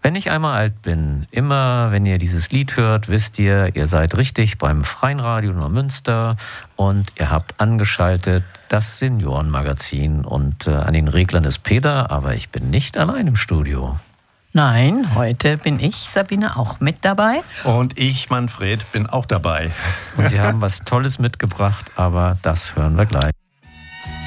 Wenn ich einmal alt bin, immer wenn ihr dieses Lied hört, wisst ihr, ihr seid richtig beim Freien Radio Neumünster und ihr habt angeschaltet das Seniorenmagazin und an den Reglern ist Peter, aber ich bin nicht allein im Studio. Nein, heute bin ich, Sabine, auch mit dabei. Und ich, Manfred, bin auch dabei. Und Sie haben was Tolles mitgebracht, aber das hören wir gleich.